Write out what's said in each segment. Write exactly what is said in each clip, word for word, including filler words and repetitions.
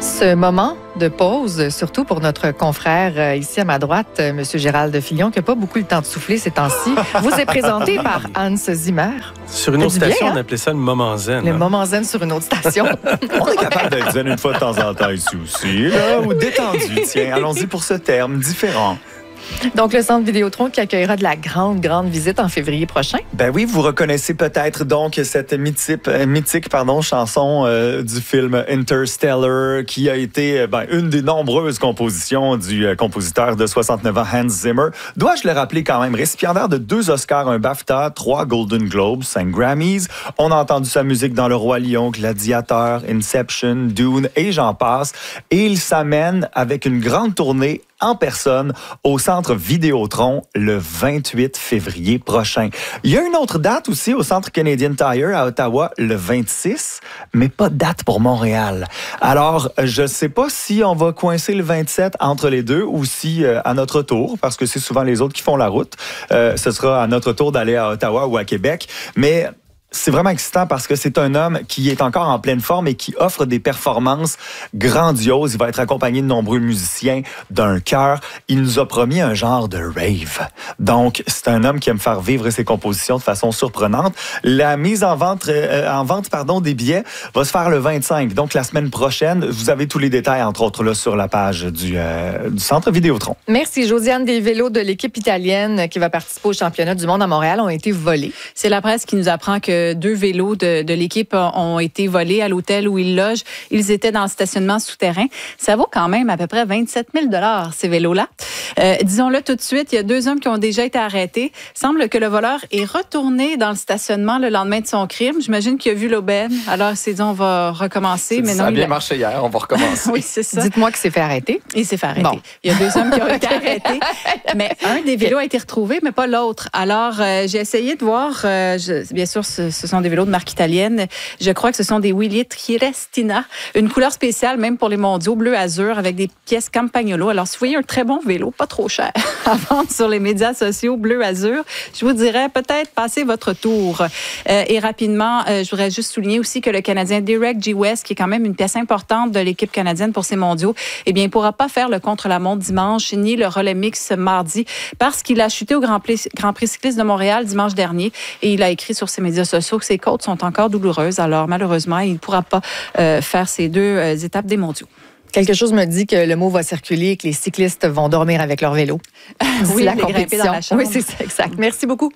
Ce moment de pause, surtout pour notre confrère euh, ici à ma droite, euh, M. Gérald Filion, qui n'a pas beaucoup le temps de souffler ces temps-ci, vous est présenté par Hans Zimmer. Sur une autre bien, station, hein? on appelait ça le moment zen. Le hein? moment zen sur une autre station. On est capable d'être zen une fois de temps en temps ici aussi, là, ou détendu. Tiens, allons-y pour ce terme différent. Donc, le Centre Vidéotron qui accueillera de la grande, grande visite en février prochain. Ben oui, vous reconnaissez peut-être donc cette mythique, mythique pardon, chanson euh, du film Interstellar qui a été ben, une des nombreuses compositions du euh, compositeur de soixante-neuf ans, Hans Zimmer. Dois-je le rappeler quand même, récipiendaire de deux Oscars, un BAFTA, trois Golden Globes, cinq Grammys. On a entendu sa musique dans Le Roi Lion, Gladiateur, Inception, Dune et j'en passe. Et il s'amène avec une grande tournée en personne au Centre Vidéotron le vingt-huit février prochain. Il y a une autre date aussi au Centre Canadian Tire à Ottawa le vingt-six, mais pas de date pour Montréal. Alors, je ne sais pas si on va coincer le vingt-sept entre les deux ou si euh, à notre tour, parce que c'est souvent les autres qui font la route, euh, ce sera à notre tour d'aller à Ottawa ou à Québec. Mais c'est vraiment excitant parce que c'est un homme qui est encore en pleine forme et qui offre des performances grandioses. Il va être accompagné de nombreux musiciens, d'un chœur. Il nous a promis un genre de rave. Donc, c'est un homme qui aime faire vivre ses compositions de façon surprenante. La mise en vente, euh, en vente pardon, des billets va se faire le vingt-cinq. Donc, la semaine prochaine, vous avez tous les détails, entre autres, là, sur la page du, euh, du Centre Vidéotron. Merci, Josiane. Des vélos de l'équipe italienne qui va participer au championnat du monde à Montréal ont été volés. C'est la presse qui nous apprend que deux vélos de, de l'équipe ont été volés à l'hôtel où ils logent. Ils étaient dans le stationnement souterrain. Ça vaut quand même à peu près vingt-sept mille dollars ces vélos-là. Euh, disons-le tout de suite, il y a deux hommes qui ont déjà été arrêtés. Il semble que le voleur est retourné dans le stationnement le lendemain de son crime. J'imagine qu'il a vu l'aubaine. Alors, il s'est dit, on va recommencer. Mais ça non, a bien il a... marché hier, on va recommencer. Oui, c'est ça. Dites-moi qu'il s'est fait arrêter. Il s'est fait arrêter. Bon. Il y a deux hommes qui ont été arrêtés. Mais un des vélos a été retrouvé, mais pas l'autre. Alors, euh, j'ai essayé de voir. Euh, je, bien sûr, ce, ce sont des vélos de marque italienne. Je crois que ce sont des Wheelie Triestina. Une couleur spéciale, même pour les mondiaux, bleu-azur, avec des pièces Campagnolo. Alors, si vous voyez un très bon vélo, pas trop cher, à vendre sur les médias sociaux bleu-azur, je vous dirais peut-être passez votre tour. Euh, et rapidement, euh, je voudrais juste souligner aussi que le Canadien Derek G. West, qui est quand même une pièce importante de l'équipe canadienne pour ces mondiaux, eh bien, il ne pourra pas faire le contre-la-montre dimanche ni le relais mix mardi parce qu'il a chuté au Grand Prix, Grand Prix cycliste de Montréal dimanche dernier et il a écrit sur ses médias sociaux que ses côtes sont encore douloureuses. Alors, malheureusement, il ne pourra pas euh, faire ces deux euh, étapes des mondiaux. Quelque chose me dit que le mot va circuler et que les cyclistes vont dormir avec leur vélo. Oui, la les grimper compétition. dans la chambre. Oui, c'est ça, exact. Merci beaucoup.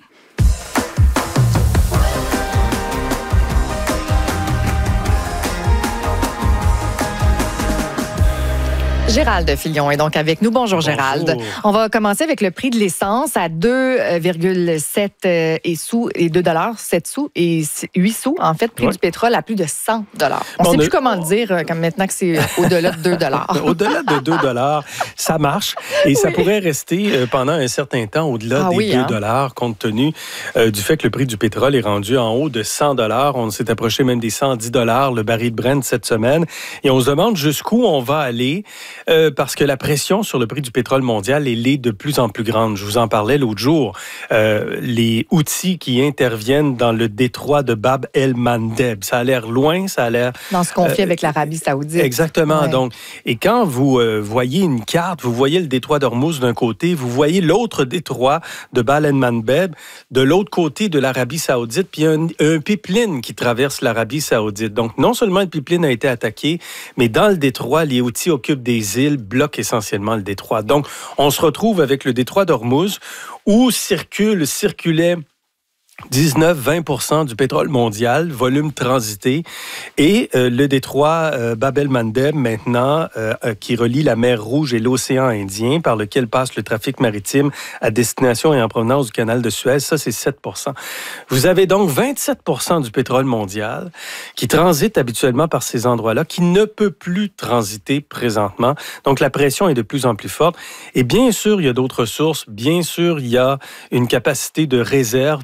Gérald Filion est donc avec nous. Bonjour, Bonjour. Gérald. On va commencer avec le prix de l'essence à deux virgule sept et sous et deux dollars sept sous et huit sous. En fait, prix Ouais. du pétrole à plus de cent dollars. On ne Bon, sait on plus a- comment le dire euh, comme maintenant que c'est au-delà de deux dollars. Au-delà de deux dollars, ça marche. Et ça pourrait rester euh, pendant un certain temps au-delà Ah des oui, deux hein? dollars, compte tenu euh, du fait que le prix du pétrole est rendu en haut de cent dollars. On s'est approché même des cent dix dollars le baril de Brent cette semaine. Et on se demande jusqu'où on va aller euh, parce que la pression sur le prix du pétrole mondial elle est de plus en plus grande. Je vous en parlais l'autre jour. Euh, les Houthis qui interviennent dans le détroit de Bab el-Mandeb. Ça a l'air loin, ça a l'air... Dans ce conflit Euh, avec l'Arabie saoudite. Exactement. Ouais. Donc, et quand vous euh, voyez une carte, vous voyez le détroit d'Ormuz d'un côté, vous voyez l'autre détroit de Bab el-Mandeb de l'autre côté de l'Arabie saoudite, puis il y a un, un pipeline qui traverse l'Arabie saoudite. Donc, non seulement le pipeline a été attaqué, mais dans le détroit, les Houthis occupent des îles, bloquent essentiellement le détroit. Donc, on se retrouve avec le détroit d'Ormuz où circule, circulait dix-neuf à vingt pour cent du pétrole mondial, volume transité, et euh, le détroit euh, Bab el-Mandeb maintenant, euh, euh, qui relie la mer Rouge et l'océan Indien, par lequel passe le trafic maritime à destination et en provenance du canal de Suez, ça c'est sept pour cent. Vous avez donc vingt-sept pour cent du pétrole mondial qui transite habituellement par ces endroits-là, qui ne peut plus transiter présentement. Donc la pression est de plus en plus forte. Et bien sûr, il y a d'autres sources, bien sûr, il y a une capacité de réserve, mais elle est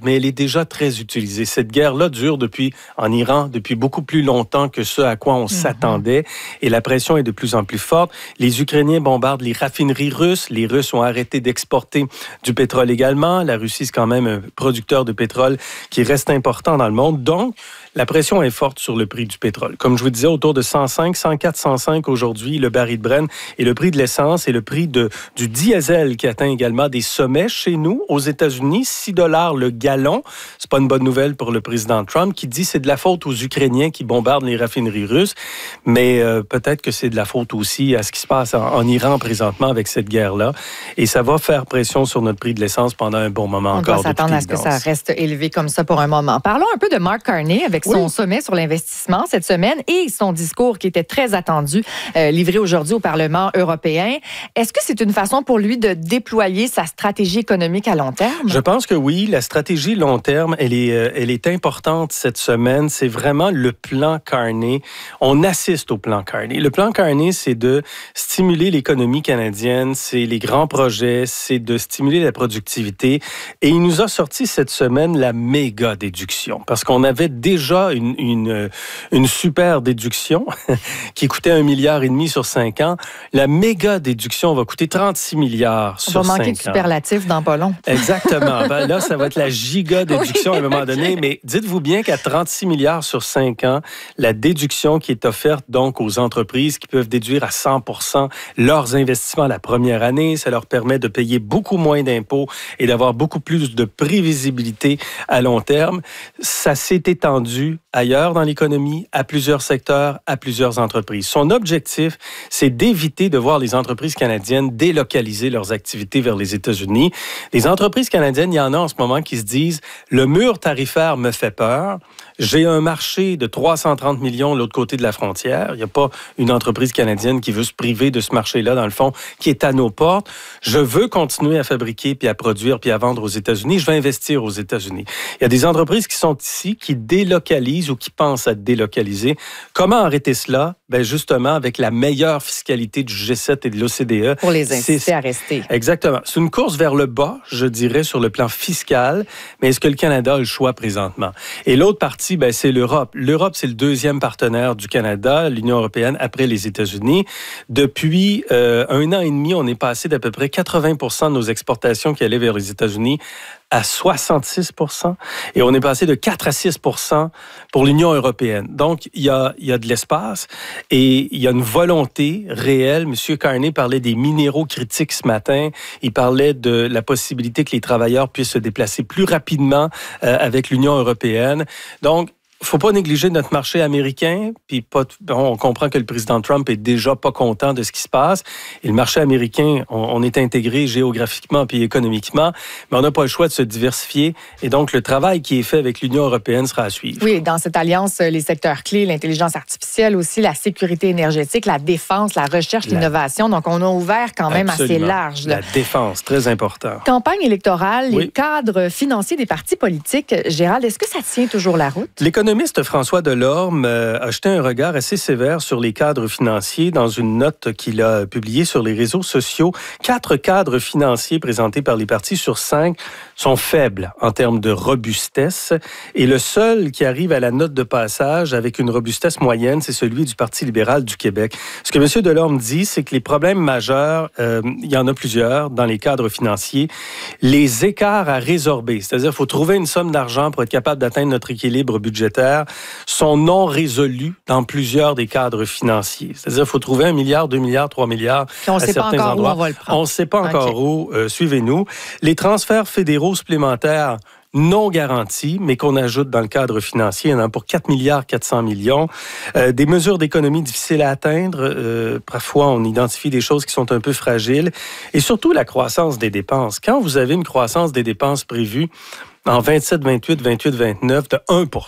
déjà très utilisée. Cette guerre-là dure depuis, en Iran, depuis beaucoup plus longtemps que ce à quoi on mm-hmm. s'attendait. Et la pression est de plus en plus forte. Les Ukrainiens bombardent les raffineries russes. Les Russes ont arrêté d'exporter du pétrole également. La Russie, c'est quand même un producteur de pétrole qui reste important dans le monde. Donc, la pression est forte sur le prix du pétrole. Comme je vous disais, autour de cent cinq, cent quatre, cent cinq aujourd'hui, le baril de Brent, et le prix de l'essence et le prix de, du diesel qui atteint également des sommets chez nous, aux États-Unis, six dollars le gallon. C'est pas une bonne nouvelle pour le président Trump qui dit que c'est de la faute aux Ukrainiens qui bombardent les raffineries russes, mais euh, peut-être que c'est de la faute aussi à ce qui se passe en, en Iran présentement avec cette guerre-là. Et ça va faire pression sur notre prix de l'essence pendant un bon moment On encore. On doit s'attendre à ce que ça reste élevé comme ça pour un moment. Parlons un peu de Mark Carney avec son oui. sommet sur l'investissement cette semaine et son discours qui était très attendu, euh, livré aujourd'hui au Parlement européen. Est-ce que c'est une façon pour lui de déployer sa stratégie économique à long terme? Je pense que oui. La stratégie long terme, elle est, euh, elle est importante cette semaine. C'est vraiment le plan Carney. On assiste au plan Carney. Le plan Carney, c'est de stimuler l'économie canadienne, c'est les grands projets, c'est de stimuler la productivité. Et il nous a sorti cette semaine la méga déduction. Parce qu'on avait déjà une, une, une super déduction qui coûtait un milliard et demi sur cinq ans. La méga déduction va coûter trente-six milliards sur cinq ans. On va manquer de superlatifs dans pas long. Exactement. Ben là, ça va être la giga déduction oui. à un moment donné. Mais dites-vous bien qu'à trente-six milliards sur cinq ans, la déduction qui est offerte donc aux entreprises qui peuvent déduire à cent pour cent leurs investissements la première année, ça leur permet de payer beaucoup moins d'impôts et d'avoir beaucoup plus de prévisibilité à long terme. Ça s'est étendu ailleurs dans l'économie, à plusieurs secteurs, à plusieurs entreprises. Son objectif, c'est d'éviter de voir les entreprises canadiennes délocaliser leurs activités vers les États-Unis. Les entreprises canadiennes, il y en a en ce moment qui se disent « Le mur tarifaire me fait peur. J'ai un marché de trois cent trente millions de l'autre côté de la frontière. Il n'y a pas une entreprise canadienne qui veut se priver de ce marché-là, dans le fond, qui est à nos portes. Je veux continuer à fabriquer, puis à produire, puis à vendre aux États-Unis. Je vais investir aux États-Unis. » Il y a des entreprises qui sont ici, qui délocalisent ou qui pensent à délocaliser. Comment arrêter cela? Ben justement, avec la meilleure fiscalité du G sept et de l'O C D E. Pour les inciter à rester. Exactement. C'est une course vers le bas, je dirais, sur le plan fiscal, mais est-ce que le Canada a le choix présentement? Et l'autre partie, ben, c'est l'Europe. L'Europe, c'est le deuxième partenaire du Canada, l'Union européenne, après les États-Unis. Depuis euh, un an et demi, on est passé d'à peu près quatre-vingts pour cent de nos exportations qui allaient vers les États-Unis à soixante-six pour cent. Et on est passé de quatre à six pour cent pour l'Union européenne. Donc, il y a, il y a de l'espace et il y a une volonté réelle. M. Carney parlait des minéraux critiques ce matin. Il parlait de la possibilité que les travailleurs puissent se déplacer plus rapidement euh, avec l'Union européenne. Donc, il ne faut pas négliger notre marché américain, puis pas, bon, on comprend que le président Trump est déjà pas content de ce qui se passe. Et le marché américain, on, on est intégré géographiquement puis économiquement, mais on n'a pas le choix de se diversifier. Et donc, le travail qui est fait avec l'Union européenne sera à suivre. Oui, dans cette alliance, les secteurs clés, l'intelligence artificielle aussi, la sécurité énergétique, la défense, la recherche, la... l'innovation. Donc, on a ouvert quand même Absolument. assez large. Là. La défense, très important. Campagne électorale, oui. les cadres financiers des partis politiques. Gérald, est-ce que ça tient toujours la route? L'économiste François Delorme a jeté un regard assez sévère sur les cadres financiers dans une note qu'il a publiée sur les réseaux sociaux. Quatre cadres financiers présentés par les partis sur cinq sont faibles en termes de robustesse. Et le seul qui arrive à la note de passage avec une robustesse moyenne, c'est celui du Parti libéral du Québec. Ce que M. Delorme dit, c'est que les problèmes majeurs, euh, il y en a plusieurs dans les cadres financiers. Les écarts à résorber, c'est-à-dire qu'il faut trouver une somme d'argent pour être capable d'atteindre notre équilibre budgétaire, sont non résolus dans plusieurs des cadres financiers. C'est-à-dire qu'il faut trouver un milliard, deux milliards, trois milliards on à sait certains pas encore endroits. Où on va le prendre. On ne sait pas encore okay. où. Euh, suivez-nous. Les transferts fédéraux supplémentaires non garantis, mais qu'on ajoute dans le cadre financier. Il y en a pour quatre milliards quatre cents millions. Euh, des mesures d'économie difficiles à atteindre. Euh, parfois, on identifie des choses qui sont un peu fragiles. Et surtout, la croissance des dépenses. Quand vous avez une croissance des dépenses prévue en vingt-sept, vingt-huit, vingt-huit, vingt-neuf de un pour cent,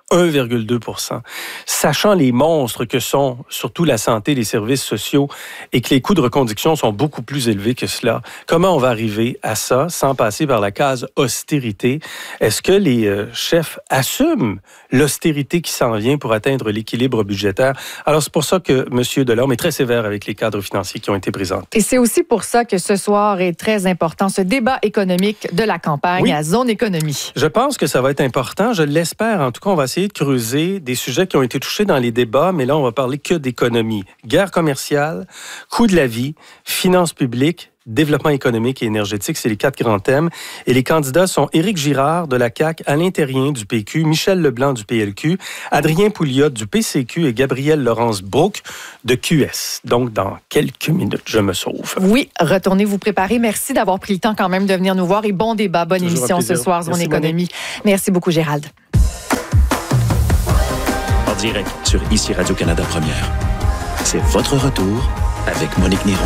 un virgule deux pour cent. Sachant les monstres que sont surtout la santé, les services sociaux et que les coûts de reconduction sont beaucoup plus élevés que cela, comment on va arriver à ça sans passer par la case austérité? Est-ce que les euh, chefs assument l'austérité qui s'en vient pour atteindre l'équilibre budgétaire? Alors, c'est pour ça que M. Delorme est très sévère avec les cadres financiers qui ont été présentés. Et c'est aussi pour ça que ce soir est très important, ce débat économique de la campagne oui. à Zone Économie. Je pense que ça va être important. Je l'espère. En tout cas, on va essayer de creuser des sujets qui ont été touchés dans les débats, mais là, on va parler que d'économie. Guerre commerciale, coût de la vie, finances publiques, développement économique et énergétique, c'est les quatre grands thèmes. Et les candidats sont Éric Girard de la C A Q, Alain Thérien du P Q, Michel Leblanc du P L Q, Adrien Pouliot du P C Q et Gabrielle Laurence-Brooke de Q S. Donc, dans quelques minutes, je me sauve. Oui, retournez vous préparer. Merci d'avoir pris le temps quand même de venir nous voir et bon débat, bonne Toujours émission ce soir, Zone Économie. Monique. Merci beaucoup, Gérald. En direct sur Ici Radio-Canada Première. C'est votre retour avec Monique Néron.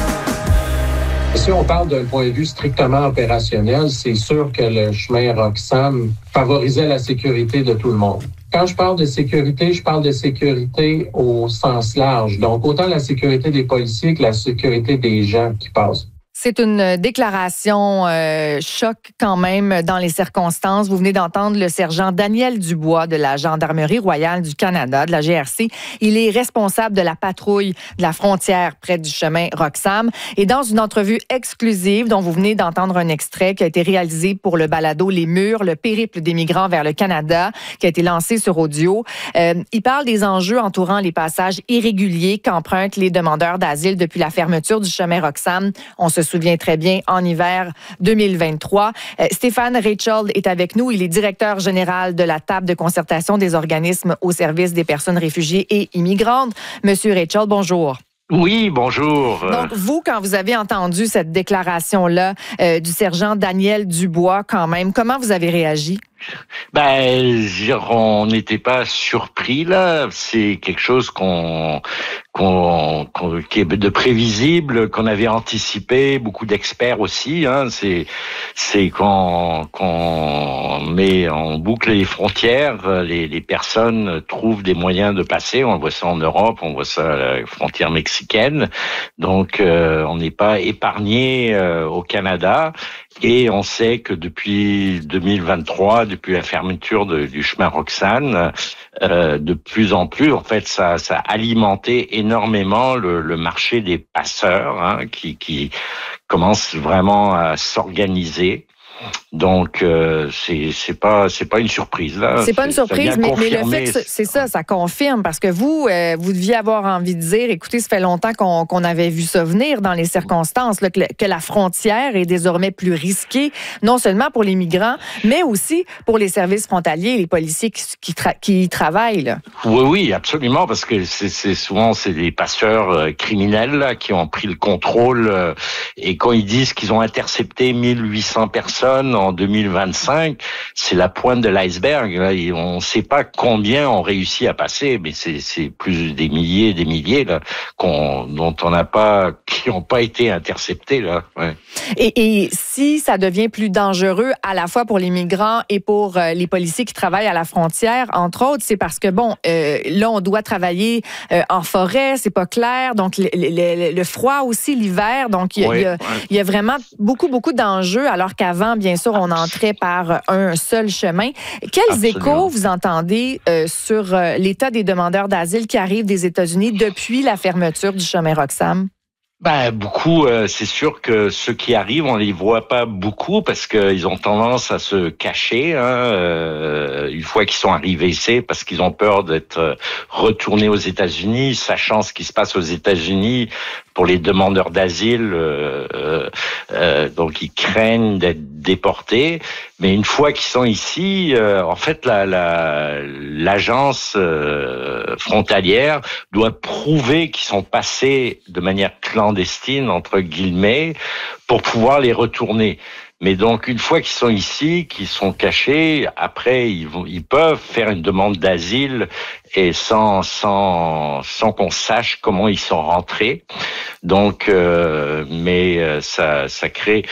Si on parle d'un point de vue strictement opérationnel, c'est sûr que le chemin Roxham favorisait la sécurité de tout le monde. Quand je parle de sécurité, je parle de sécurité au sens large. Donc, autant la sécurité des policiers que la sécurité des gens qui passent. C'est une déclaration euh, choc quand même dans les circonstances. Vous venez d'entendre le sergent Daniel Dubois de la Gendarmerie royale du Canada, de la G R C. Il est responsable de la patrouille de la frontière près du chemin Roxham. Et dans une entrevue exclusive dont vous venez d'entendre un extrait qui a été réalisé pour le balado Les Murs, le périple des migrants vers le Canada, qui a été lancé sur audio, euh, il parle des enjeux entourant les passages irréguliers qu'empruntent les demandeurs d'asile depuis la fermeture du chemin Roxham. On se souvient très bien, en hiver deux mille vingt-trois. Euh, Stéphane Rachel est avec nous. Il est directeur général de la table de concertation des organismes au service des personnes réfugiées et immigrantes. Monsieur Rachel, bonjour. Oui, bonjour. Donc, vous, quand vous avez entendu cette déclaration-là euh, du sergent Daniel Dubois, quand même, comment vous avez réagi? Ben, on n'était pas surpris là. C'est quelque chose qu'on, qu'on, qu'on, qui est de prévisible, qu'on avait anticipé. Beaucoup d'experts aussi. Hein. C'est, c'est quand, qu'on met, on boucle les frontières, les, les personnes trouvent des moyens de passer. On voit ça en Europe, on voit ça à la frontière mexicaine. Donc, euh, on n'est pas épargné euh, au Canada. Et on sait que depuis deux mille vingt-trois, depuis la fermeture de, du chemin Roxham, euh, de plus en plus, en fait, ça, ça a alimenté énormément le, le marché des passeurs, hein, qui, qui commence vraiment à s'organiser. Donc euh, c'est c'est pas c'est pas une surprise là. C'est pas une surprise, mais, mais le fait que c'est ça, ça confirme parce que vous euh, vous deviez avoir envie de dire, écoutez, ça fait longtemps qu'on qu'on avait vu ça venir dans les circonstances là, que, que la frontière est désormais plus risquée, non seulement pour les migrants, mais aussi pour les services frontaliers, les policiers qui qui, tra- qui y travaillent. Là. Oui, oui, absolument, parce que c'est, c'est souvent c'est des passeurs euh, criminels là, qui ont pris le contrôle euh, et quand ils disent qu'ils ont intercepté mille huit cents personnes en deux mille vingt-cinq, c'est la pointe de l'iceberg. Là. On ne sait pas combien ont réussi à passer, mais c'est, c'est plus des milliers, des milliers là, qu'on, dont on n'a pas, qui n'ont pas été interceptés là. Ouais. Et, et si ça devient plus dangereux à la fois pour les migrants et pour euh, les policiers qui travaillent à la frontière, entre autres, c'est parce que bon, euh, là on doit travailler euh, en forêt, c'est pas clair, donc le, le, le froid aussi l'hiver, donc il y, oui, y, ouais. y a vraiment beaucoup beaucoup d'enjeux, alors qu'avant bien sûr, on entrait par un seul chemin. Quels Absolument. échos vous entendez euh, sur euh, l'état des demandeurs d'asile qui arrivent des États-Unis depuis la fermeture du chemin Roxham? Ben beaucoup, euh, c'est sûr que ceux qui arrivent, on les voit pas beaucoup parce qu'ils ont tendance à se cacher. Hein, euh, une fois qu'ils sont arrivés, c'est parce qu'ils ont peur d'être retournés aux États-Unis, sachant ce qui se passe aux États-Unis pour les demandeurs d'asile. Euh, euh, euh, donc ils craignent d'être déportés. Mais une fois qu'ils sont ici, euh, en fait, la, la, l'agence euh, frontalière doit prouver qu'ils sont passés de manière clandestine, entre guillemets, pour pouvoir les retourner. Mais donc, une fois qu'ils sont ici, qu'ils sont cachés, après, ils, vont, ils peuvent faire une demande d'asile et sans sans sans qu'on sache comment ils sont rentrés. Donc, euh, mais euh, ça ça crée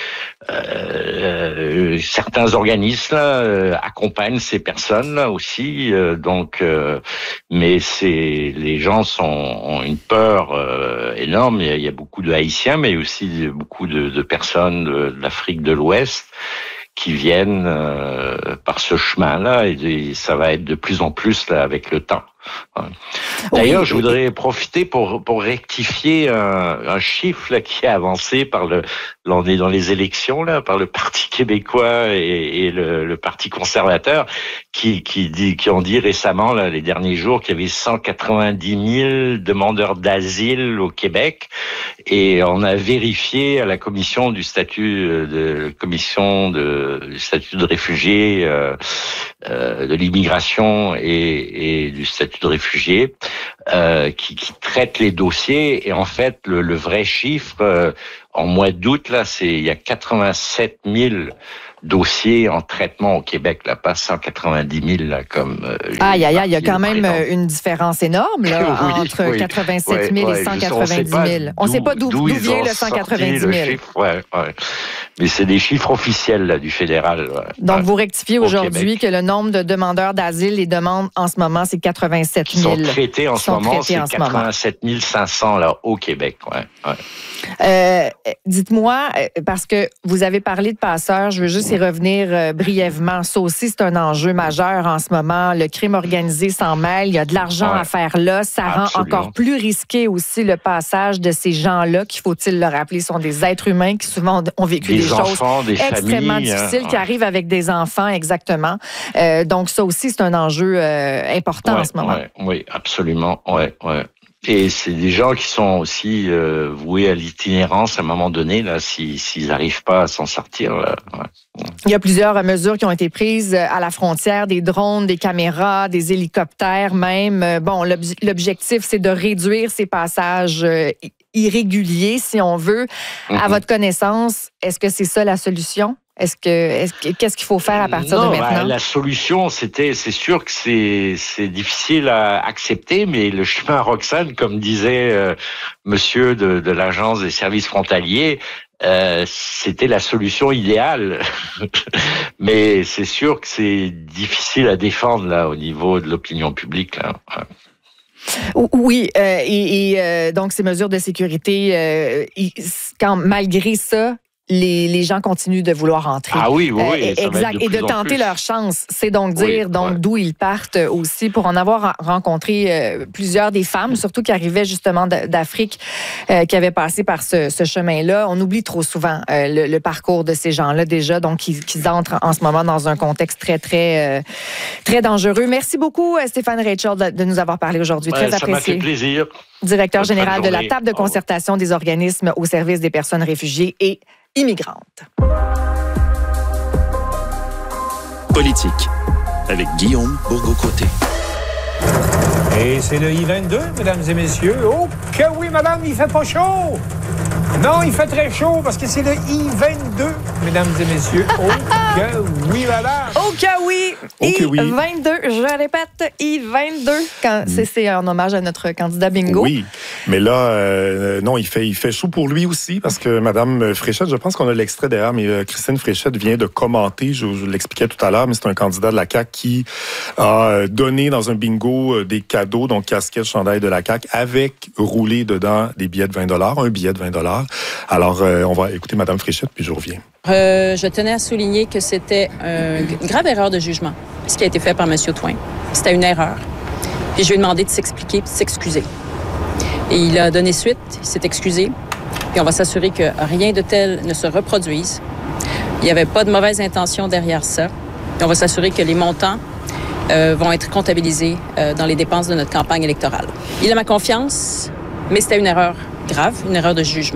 euh, certains organismes là, euh, accompagnent ces personnes là aussi. Euh, donc, euh, mais c'est les gens sont ont une peur euh, énorme. Il y, a, il y a beaucoup de Haïtiens, mais aussi beaucoup de, de personnes de, de l'Afrique de l'Ouest qui viennent euh, par ce chemin-là, et, et ça va être de plus en plus là avec le temps. D'ailleurs, oui, je voudrais profiter pour pour rectifier un, un chiffre là qui est avancé par le, là on est dans les élections là, par le Parti québécois et, et le, le Parti conservateur, qui qui dit qui ont dit récemment là les derniers jours qu'il y avait cent quatre-vingt-dix mille demandeurs d'asile au Québec, et on a vérifié à la commission du statut de commission de du statut de réfugié, euh, euh, de l'immigration et, et du statut de réfugiés euh, qui, qui traite les dossiers, et en fait le, le vrai chiffre euh, en mois d'août là, c'est il y a quatre-vingt-sept mille dossiers en traitement au Québec, là, pas cent quatre-vingt-dix mille là, comme. Euh, aïe aïe aïe, il y a quand même prétendent. Une différence énorme là, oui, entre oui. quatre-vingt-sept mille ouais, et cent quatre-vingt-dix mille. On ne sait pas d'où, d'où vient le cent quatre-vingt-dix mille. Ouais, ouais. Mais c'est des chiffres officiels là, du fédéral. Ouais. Donc ouais. vous rectifiez aujourd'hui que le nombre de demandeurs d'asile, les demandes en ce moment, c'est quatre-vingt-sept mille. Ils sont traités en ce moment, c'est quatre-vingt-sept mille cinq cents là au Québec. Ouais, ouais. Euh, dites-moi, parce que vous avez parlé de passeurs, je veux juste y revenir euh, brièvement. Ça aussi, c'est un enjeu majeur en ce moment. Le crime organisé s'en mêle. Il y a de l'argent ouais. à faire là. Ça Absolument. Rend encore plus risqué aussi le passage de ces gens-là, qui, faut-il le rappeler, sont des êtres humains qui souvent ont vécu des, des enfants, choses des extrêmement familles, difficiles, hein. qui arrivent avec des enfants, exactement. Euh, donc, ça aussi, c'est un enjeu euh, important ouais, en ce moment. Ouais, oui, absolument. Ouais, ouais. Et c'est des gens qui sont aussi euh, voués à l'itinérance à un moment donné, là, s'ils s'ils n'arrivent pas à s'en sortir. Là, ouais. Il y a plusieurs mesures qui ont été prises à la frontière, des drones, des caméras, des hélicoptères même. Bon, l'obj- l'objectif, c'est de réduire ces passages euh, irréguliers, si on veut. Mm-hmm. À votre connaissance, est-ce que c'est ça la solution? Est-ce que, est-ce que, qu'est-ce qu'il faut faire à partir non, de maintenant? Ben, la solution, c'était, c'est sûr que c'est, c'est difficile à accepter, mais le chemin Roxane, comme disait euh, monsieur de, de l'Agence des services frontaliers, euh, c'était la solution idéale. Mais c'est sûr que c'est difficile à défendre là au niveau de l'opinion publique. Là. Oui, euh, et, et euh, donc ces mesures de sécurité, euh, quand malgré ça, Les, les gens continuent de vouloir entrer. Ah oui, oui, oui. Euh, exact. De et de tenter leur chance. C'est donc dire oui, donc ouais. d'où ils partent aussi, pour en avoir rencontré euh, plusieurs des femmes, surtout qui arrivaient justement d'Afrique, euh, qui avaient passé par ce, ce chemin-là. On oublie trop souvent euh, le, le parcours de ces gens-là déjà, donc qu'ils, qu'ils entrent en ce moment dans un contexte très, très, euh, très dangereux. Merci beaucoup, Stéphane Rachel, de, de nous avoir parlé aujourd'hui. Ouais, très ça apprécié. Ça m'a fait plaisir. Directeur Bonne général de la table de concertation des organismes au service des personnes réfugiées et immigrantes. Politique, avec Guillaume Bourgault-Côté. Et c'est le I vingt-deux, mesdames et messieurs. Oh, que oui, madame, il fait pas chaud! Non, il fait très chaud parce que c'est le I vingt-deux, mesdames et messieurs. Oh, que oui, madame! Oh, que oui! Oh, que oui. I vingt-deux, je répète, I vingt-deux. Quand, c'est, c'est un hommage à notre candidat bingo. Oui, mais là, euh, non, il fait, il fait chaud pour lui aussi parce que Mme Fréchette, je pense qu'on a l'extrait derrière, mais euh, Christine Fréchette vient de commenter, je, je l'expliquais tout à l'heure, mais c'est un candidat de la C A Q qui a donné dans un bingo euh, des cadeaux, donc casquette, chandail de la C A Q, avec roulé dedans des billets de vingt dollars, un billet de vingt dollars. Alors, euh, on va écouter Mme Fréchette, puis je reviens. Euh, je tenais à souligner que c'était une grave erreur de jugement, ce qui a été fait par M. Twain. C'était une erreur. Puis je lui ai demandé de s'expliquer et de s'excuser. Et il a donné suite, il s'est excusé. Puis on va s'assurer que rien de tel ne se reproduise. Il n'y avait pas de mauvaise intention derrière ça. Et on va s'assurer que les montants euh, vont être comptabilisés euh, dans les dépenses de notre campagne électorale. Il a ma confiance, mais c'était une erreur grave, une erreur de jugement.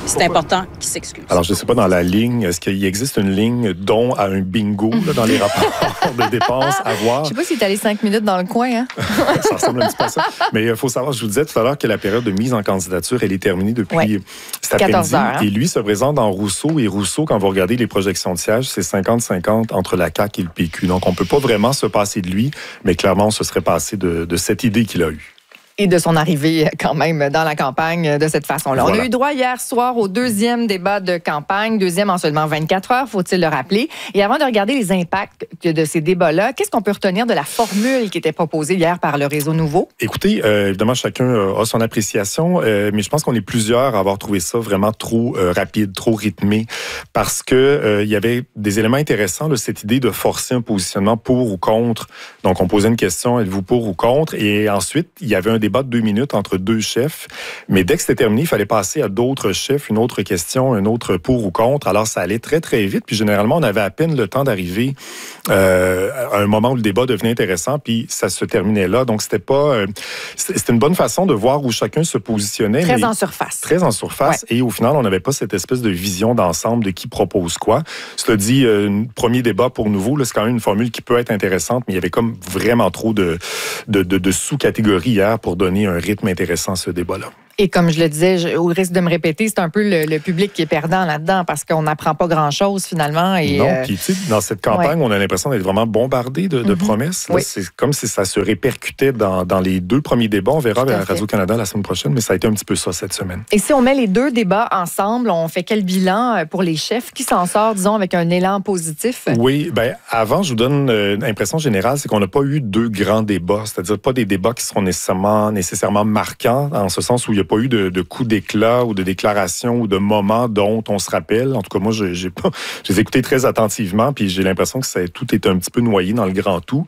C'est important qu'il s'excuse. Alors, je ne sais pas, dans la ligne, est-ce qu'il existe une ligne don à un bingo là, dans les rapports de dépenses à voir? Je ne sais pas s'il est allé cinq minutes dans le coin. Hein? Ça ressemble un petit peu à ça. Mais il faut savoir, je vous disais tout à l'heure que la période de mise en candidature, elle est terminée depuis ouais. cet après-midi. Hein? Et lui se présente dans Rousseau. Et Rousseau, quand vous regardez les projections de sièges, c'est cinquante cinquante entre la C A Q et le P Q. Donc, on ne peut pas vraiment se passer de lui, mais clairement, on se serait passé de, de cette idée qu'il a eue. Et de son arrivée quand même dans la campagne de cette façon-là. Voilà. On a eu droit hier soir au deuxième débat de campagne, deuxième en seulement vingt-quatre heures, faut-il le rappeler. Et avant de regarder les impacts de ces débats-là, qu'est-ce qu'on peut retenir de la formule qui était proposée hier par le Réseau Nouveau? Écoutez, euh, évidemment, chacun euh, a son appréciation, euh, mais je pense qu'on est plusieurs à avoir trouvé ça vraiment trop euh, rapide, trop rythmé, parce que euh, il y avait des éléments intéressants, là, cette idée de forcer un positionnement pour ou contre. Donc, on posait une question, êtes-vous pour ou contre? Et ensuite, il y avait un débat de deux minutes entre deux chefs. Mais dès que c'était terminé, il fallait passer à d'autres chefs, une autre question, un autre pour ou contre. Alors, ça allait très, très vite. Puis, généralement, on avait à peine le temps d'arriver euh, à un moment où le débat devenait intéressant, puis ça se terminait là. Donc, c'était pas... Euh, c'était une bonne façon de voir où chacun se positionnait. Très mais en surface. Très en surface. Ouais. Et au final, on n'avait pas cette espèce de vision d'ensemble de qui propose quoi. Cela dit, euh, un premier débat pour Nouveau, là, c'est quand même une formule qui peut être intéressante, mais il y avait comme vraiment trop de, de, de, de sous-catégories hier pour donner un rythme intéressant à ce débat-là. Et comme je le disais, je, au risque de me répéter, c'est un peu le, le public qui est perdant là-dedans parce qu'on n'apprend pas grand-chose finalement. Et non, euh... puis tu sais, dans cette campagne, ouais. on a l'impression d'être vraiment bombardé de, de mm-hmm. promesses. Là, oui. C'est comme si ça se répercutait dans, dans les deux premiers débats. On verra à Radio-Canada la semaine prochaine, mais ça a été un petit peu ça cette semaine. Et si on met les deux débats ensemble, on fait quel bilan pour les chefs? Qui s'en sort, disons, avec un élan positif? Oui, bien, avant, je vous donne euh, l'impression générale, c'est qu'on n'a pas eu deux grands débats, c'est-à-dire pas des débats qui seront nécessairement, nécessairement marquants, en ce sens où il n'y a pas eu de, de coups d'éclat ou de déclarations ou de moments dont on se rappelle. En tout cas, moi, je j'ai pas, j'ai écouté très attentivement, puis j'ai l'impression que ça, tout est un petit peu noyé dans le grand tout.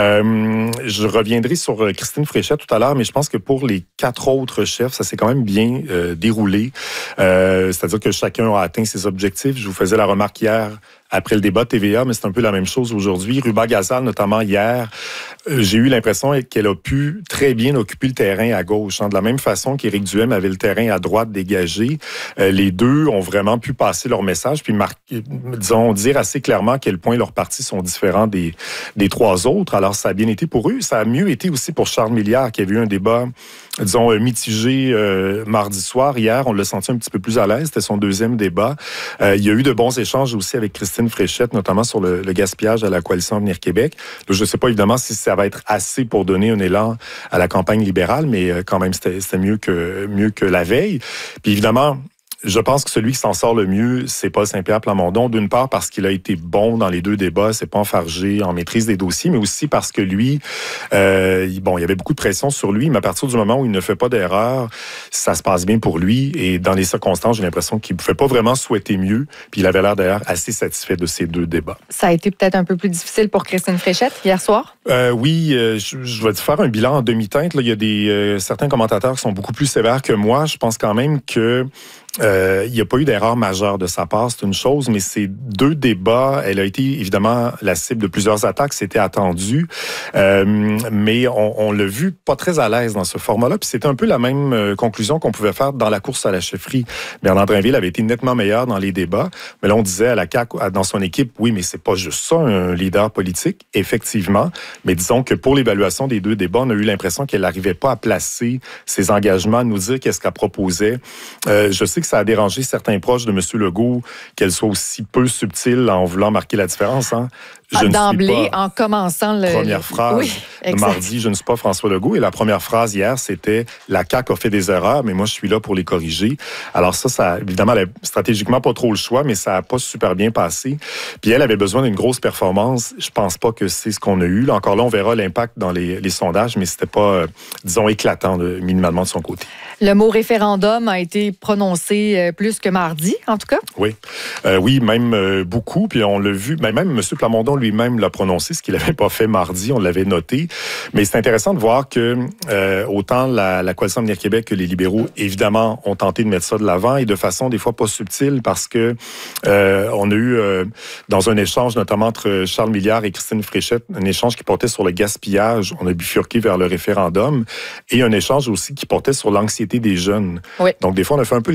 Euh, je reviendrai sur Christine Fréchette tout à l'heure, mais je pense que pour les quatre autres chefs, ça s'est quand même bien euh, déroulé. Euh, c'est-à-dire que chacun a atteint ses objectifs. Je vous faisais la remarque hier après le débat de T V A, mais c'est un peu la même chose aujourd'hui. Ruba Gazal, notamment hier, euh, j'ai eu l'impression qu'elle a pu très bien occuper le terrain à gauche. Hein. De la même façon qu'Éric Duhem avait le terrain à droite dégagé, euh, les deux ont vraiment pu passer leur message, puis marquer, disons, dire assez clairement à quel point leurs partis sont différents des, des trois autres. Alors, ça a bien été pour eux. Ça a mieux été aussi pour Charles Milliard, qui a eu un débat, disons, mitigé euh, mardi soir. Hier, on l'a senti un petit peu plus à l'aise. C'était son deuxième débat. Euh, il y a eu de bons échanges aussi avec Christine Fréchette, notamment sur le, le gaspillage à la Coalition Avenir Québec. Je ne sais pas évidemment si ça va être assez pour donner un élan à la campagne libérale, mais quand même, c'était, c'était mieux que, mieux que la veille. Puis évidemment, je pense que celui qui s'en sort le mieux, c'est Paul Saint-Pierre Plamondon. D'une part, parce qu'il a été bon dans les deux débats, c'est pas enfargé en maîtrise des dossiers, mais aussi parce que lui, euh, bon, il y avait beaucoup de pression sur lui, mais à partir du moment où il ne fait pas d'erreur, ça se passe bien pour lui. Et dans les circonstances, j'ai l'impression qu'il ne pouvait pas vraiment souhaiter mieux. Puis il avait l'air d'ailleurs assez satisfait de ces deux débats. Ça a été peut-être un peu plus difficile pour Christine Fréchette hier soir? Euh, oui, euh, je, je vais te faire un bilan en demi-teinte. Là, il y a des euh, certains commentateurs qui sont beaucoup plus sévères que moi. Je pense quand même que Euh, il n'y a pas eu d'erreur majeure de sa part, c'est une chose, mais ces deux débats, elle a été évidemment la cible de plusieurs attaques, c'était attendu, euh, mais on, on l'a vu pas très à l'aise dans ce format-là, puis c'était un peu la même euh, conclusion qu'on pouvait faire dans la course à la chefferie. Bernard Drinville avait été nettement meilleur dans les débats, mais là on disait à la C A Q, dans son équipe, oui, mais c'est pas juste ça, un leader politique, effectivement, mais disons que pour l'évaluation des deux débats, on a eu l'impression qu'elle n'arrivait pas à placer ses engagements, à nous dire qu'est-ce qu'elle proposait. Euh, je sais que ça a dérangé certains proches de M. Legault qu'elle soit aussi peu subtile en voulant marquer la différence. Hein. Je D'emblée, en commençant le... Première phrase oui, de mardi, je ne suis pas François Legault. Et la première phrase hier, c'était « La C A Q a fait des erreurs, mais moi, je suis là pour les corriger. » Alors ça, ça évidemment, elle avait stratégiquement pas trop le choix, mais ça n'a pas super bien passé. Puis elle avait besoin d'une grosse performance. Je pense pas que c'est ce qu'on a eu. Là, encore là, on verra l'impact dans les, les sondages, mais c'était pas, euh, disons, éclatant de, minimalement de son côté. Le mot référendum a été prononcé plus que mardi, en tout cas? Oui, euh, oui, même euh, beaucoup. Puis on l'a vu, mais même M. Plamondon lui-même l'a prononcé, ce qu'il n'avait pas fait mardi, on l'avait noté. Mais c'est intéressant de voir que euh, autant la, la Coalition Avenir Québec que les libéraux, évidemment, ont tenté de mettre ça de l'avant et de façon des fois pas subtile parce que euh, on a eu, euh, dans un échange notamment entre Charles Milliard et Christine Fréchette, un échange qui portait sur le gaspillage, on a bifurqué vers le référendum, et un échange aussi qui portait sur l'anxiété des jeunes. Oui. Donc des fois, on a fait un peu le grand écart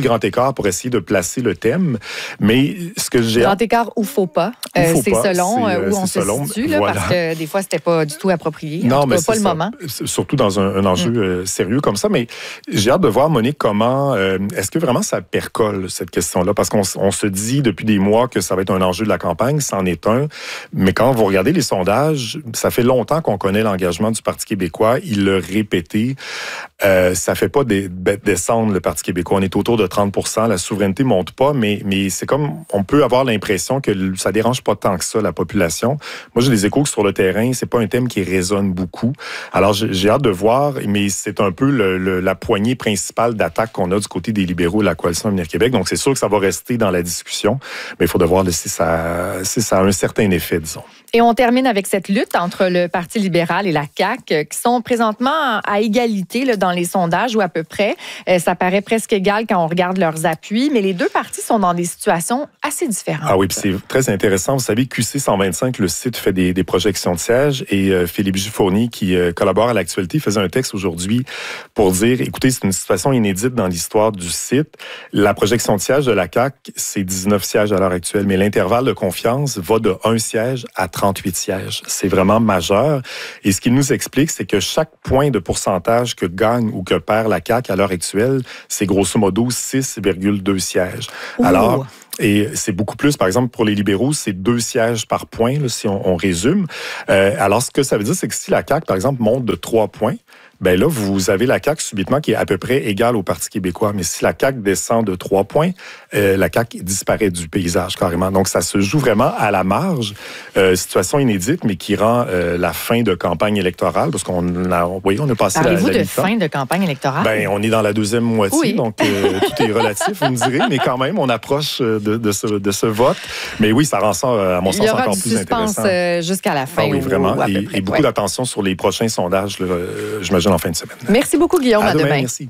écart pour essayer de placer le thème. Mais ce que j'ai... Grand écart ou faux pas. Euh, Faut c'est pas, selon c'est, euh, où c'est on selon, se situe, là, voilà. parce que des fois, c'était pas du tout approprié. Non, en tout mais cas, pas c'est le ça. moment. Surtout dans un, un enjeu mm. euh, sérieux comme ça. Mais j'ai hâte de voir, Monique, comment... Euh, est-ce que vraiment ça percole, cette question-là? Parce qu'on on se dit depuis des mois que ça va être un enjeu de la campagne. C'en est un. Mais quand vous regardez les sondages, ça fait longtemps qu'on connaît l'engagement du Parti québécois. Il l'a répété. Euh, ça fait pas des, descendre le Parti québécois. On est autour de trente pour cent. La souveraineté monte pas, mais, mais c'est comme... On peut avoir l'impression que ça dérange pas tant que ça, la population. Moi, j'ai des échos que sur le terrain, c'est pas un thème qui résonne beaucoup. Alors, j'ai hâte de voir, mais c'est un peu le, le, la poignée principale d'attaque qu'on a du côté des libéraux de la Coalition Avenir Québec. Donc, c'est sûr que ça va rester dans la discussion, mais il faut devoir si ça, si ça a un certain effet, disons. Et on termine avec cette lutte entre le Parti libéral et la C A Q, qui sont présentement à égalité là, dans les sondages, ou à peu près. Euh, ça paraît presque égal quand on regarde leurs appuis, mais les deux partis sont dans des situations assez différentes. Ah oui, puis c'est très intéressant. Vous savez, Q C cent vingt-cinq, le site, fait des, des projections de sièges, et euh, Philippe Giuffoni, qui euh, collabore à l'Actualité, faisait un texte aujourd'hui pour dire, écoutez, c'est une situation inédite dans l'histoire du site. La projection de sièges de la C A Q, c'est dix-neuf sièges à l'heure actuelle, mais l'intervalle de confiance va de un siège à trente-huit sièges. C'est vraiment majeur. Et ce qu'il nous explique, c'est que chaque point de pourcentage que gagne ou que perd la C A Q à l'heure actuelle, c'est grosso modo six virgule deux sièges. Ouh. Alors, et c'est beaucoup plus, par exemple, pour les libéraux, c'est deux sièges par point, là, si on, on résume. Euh, alors, ce que ça veut dire, c'est que si la C A Q, par exemple, monte de trois points, ben là, vous avez la C A Q subitement qui est à peu près égale au Parti québécois. Mais si la C A Q descend de trois points, euh, la C A Q disparaît du paysage carrément. Donc, ça se joue vraiment à la marge. Euh, situation inédite, mais qui rend euh, la fin de campagne électorale, parce qu'on a, oui, on a passé la, la Parlez-vous de mi-temps. fin de campagne électorale? Ben, on est dans la deuxième moitié, oui. donc euh, tout est relatif, vous me direz, mais quand même, on approche de, de, ce, de ce vote. Mais oui, ça rend ça, à mon sens, encore plus intéressant. Il y aura du suspense jusqu'à la fin. Ah oui, vraiment. Ou à peu et, près, et beaucoup ouais. d'attention sur les prochains sondages, là, euh, j'imagine, en fin de semaine. Merci beaucoup, Guillaume. À, à demain. demain. Merci.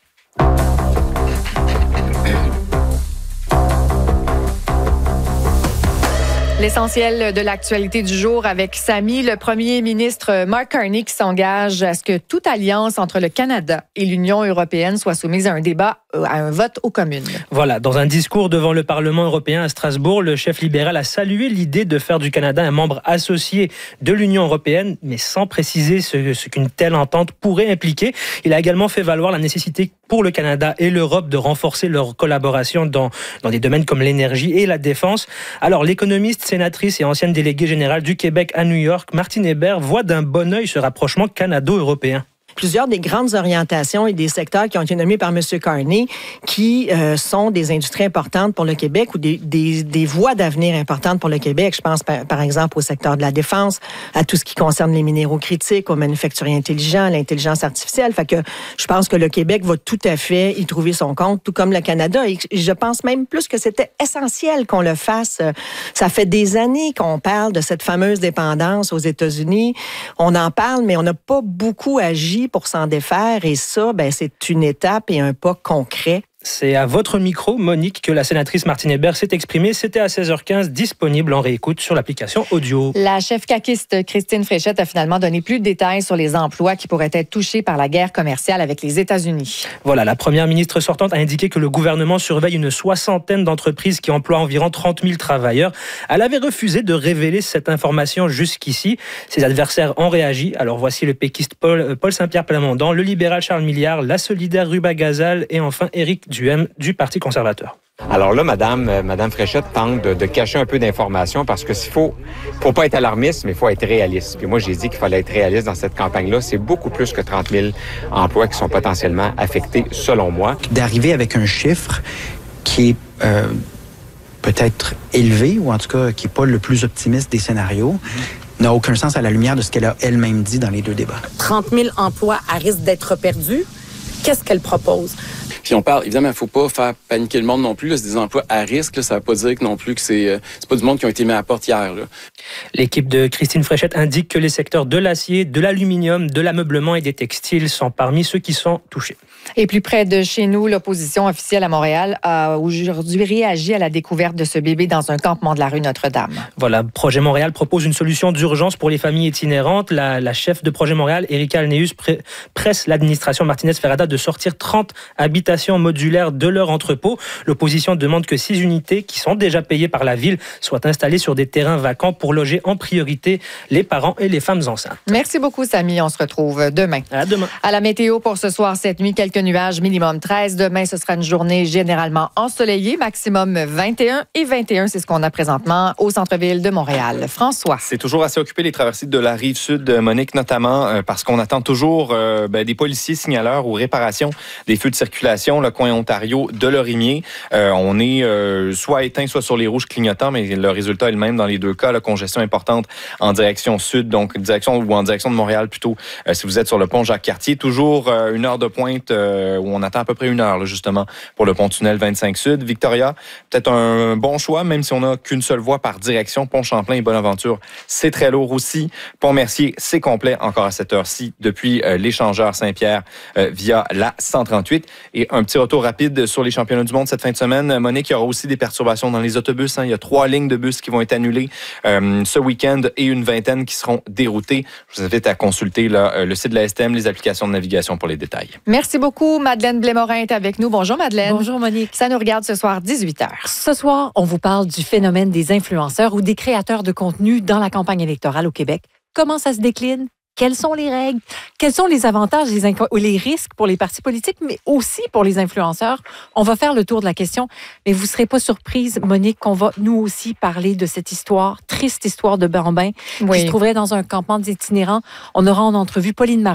L'essentiel de l'actualité du jour avec Samy, le premier ministre Mark Carney qui s'engage à ce que toute alliance entre le Canada et l'Union européenne soit soumise à un débat, à un vote aux communes. Voilà, dans un discours devant le Parlement européen à Strasbourg, le chef libéral a salué l'idée de faire du Canada un membre associé de l'Union européenne, mais sans préciser ce, ce qu'une telle entente pourrait impliquer. Il a également fait valoir la nécessité pour le Canada et l'Europe de renforcer leur collaboration dans, dans des domaines comme l'énergie et la défense. Alors, l'économiste, sénatrice et ancienne déléguée générale du Québec à New York, Martine Hébert, voit d'un bon œil ce rapprochement canado-européen. Plusieurs des grandes orientations et des secteurs qui ont été nommés par M. Carney qui euh, sont des industries importantes pour le Québec ou des, des, des voies d'avenir importantes pour le Québec. Je pense par, par exemple au secteur de la défense, à tout ce qui concerne les minéraux critiques, aux manufacturiers intelligents, à l'intelligence artificielle. Fait que je pense que le Québec va tout à fait y trouver son compte, tout comme le Canada. Et je pense même plus que c'était essentiel qu'on le fasse. Ça fait des années qu'on parle de cette fameuse dépendance aux États-Unis. On en parle, mais on n'a pas beaucoup agi pour s'en défaire. Et ça, ben, c'est une étape et un pas concret. C'est à votre micro, Monique, que la sénatrice Martine Hébert s'est exprimée. C'était à seize heures quinze, disponible en réécoute sur l'application audio. La chef caquiste Christine Fréchette a finalement donné plus de détails sur les emplois qui pourraient être touchés par la guerre commerciale avec les États-Unis. Voilà, la première ministre sortante a indiqué que le gouvernement surveille une soixantaine d'entreprises qui emploient environ trente mille travailleurs. Elle avait refusé de révéler cette information jusqu'ici. Ses adversaires ont réagi. Alors voici le péquiste Paul, Paul Saint-Pierre Plamondon, le libéral Charles Milliard, la solidaire Ruba Gazal et enfin Éric Duhem du Parti conservateur. Alors là, Madame, euh, Madame Fréchette tente de, de cacher un peu d'informations parce que s'il faut, faut pas être alarmiste, mais il faut être réaliste. Puis moi, j'ai dit qu'il fallait être réaliste dans cette campagne-là. C'est beaucoup plus que trente mille emplois qui sont potentiellement affectés, selon moi. D'arriver avec un chiffre qui est euh, peut-être élevé, ou en tout cas qui n'est pas le plus optimiste des scénarios, mmh. n'a aucun sens à la lumière de ce qu'elle a elle-même dit dans les deux débats. trente mille emplois à risque d'être perdus. Qu'est-ce qu'elle propose? Puis on parle, évidemment, il ne faut pas faire paniquer le monde non plus. Là, c'est des emplois à risque. Là, ça ne veut pas dire que non plus que c'est, euh, c'est pas du monde qui ont été mis à la porte hier. Là. L'équipe de Christine Fréchette indique que les secteurs de l'acier, de l'aluminium, de l'ameublement et des textiles sont parmi ceux qui sont touchés. Et plus près de chez nous, l'opposition officielle à Montréal a aujourd'hui réagi à la découverte de ce bébé dans un campement de la rue Notre-Dame. Voilà, Projet Montréal propose une solution d'urgence pour les familles itinérantes. La, la chef de Projet Montréal, Erika Alnéus, presse l'administration Martinez-Ferrada de sortir trente habitations l'exploitation modulaire de leur entrepôt. L'opposition demande que six unités qui sont déjà payées par la ville soient installées sur des terrains vacants pour loger en priorité les parents et les femmes enceintes. Merci beaucoup, Samy. On se retrouve demain. À demain. À la météo pour ce soir, cette nuit, quelques nuages, minimum treize. Demain, ce sera une journée généralement ensoleillée, maximum vingt et un et vingt et un. C'est ce qu'on a présentement au centre-ville de Montréal. François. C'est toujours assez occupé, les traversées de la rive sud, Monique, notamment euh, parce qu'on attend toujours euh, ben, des policiers signaleurs ou réparation des feux de circulation, le coin Ontario de Lorimier. Euh, on est euh, soit éteint, soit sur les rouges clignotants, mais le résultat est le même dans les deux cas. La congestion importante en direction sud, donc direction ou en direction de Montréal plutôt, euh, si vous êtes sur le pont Jacques-Cartier. Toujours euh, une heure de pointe euh, où on attend à peu près une heure, là, justement, pour le pont-tunnel vingt-cinq sud. Victoria, peut-être un bon choix, même si on n'a qu'une seule voie par direction. Pont-Champlain et Bonaventure, c'est très lourd aussi. Pont-Mercier, c'est complet encore à cette heure-ci depuis euh, l'échangeur Saint-Pierre euh, via la cent trente-huit. Et un petit retour rapide sur les championnats du monde cette fin de semaine. Monique, il y aura aussi des perturbations dans les autobus. Hein. Il y a trois lignes de bus qui vont être annulées euh, ce week-end et une vingtaine qui seront déroutées. Je vous invite à consulter là, le site de la S T M, les applications de navigation pour les détails. Merci beaucoup. Madeleine Blais-Morin est avec nous. Bonjour, Madeleine. Bonjour, Monique. Ça nous regarde ce soir, dix-huit heures. Ce soir, on vous parle du phénomène des influenceurs ou des créateurs de contenu dans la campagne électorale au Québec. Comment ça se décline? Quelles sont les règles? Quels sont les avantages les inco- ou les risques pour les partis politiques, mais aussi pour les influenceurs? On va faire le tour de la question, mais vous ne serez pas surprise, Monique, qu'on va nous aussi parler de cette histoire, triste histoire de Bambin, oui. qui se trouverait dans un campement d'itinérants. On aura en entrevue Pauline Marois.